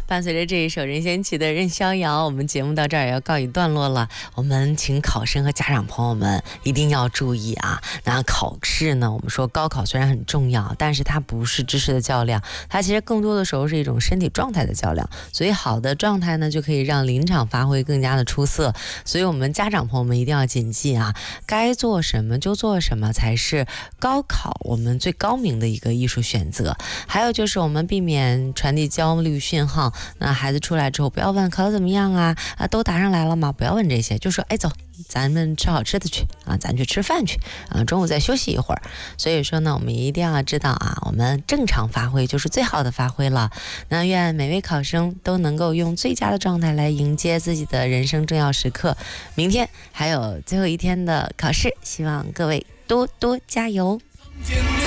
伴随着这一首任贤齐的《任逍遥》，我们节目到这儿也要告一段落了。我们请考生和家长朋友们一定要注意啊！那考试呢，我们说高考虽然很重要，但是它不是知识的较量，它其实更多的时候是一种身体状态的较量。所以好的状态呢，就可以让临场发挥更加的出色。所以我们家长朋友们一定要谨记啊，该做什么就做什么才是高考我们最高明的一个艺术选择。还有就是我们避免传递焦虑讯号，那孩子出来之后不要问考得怎么样啊，都答上来了吗？不要问这些，就说哎走，咱们吃好吃的去啊，咱去吃饭去啊，中午再休息一会儿。所以说呢，我们一定要知道啊，我们正常发挥就是最好的发挥了。那愿每位考生都能够用最佳的状态来迎接自己的人生重要时刻。明天还有最后一天的考试，希望各位多多加油。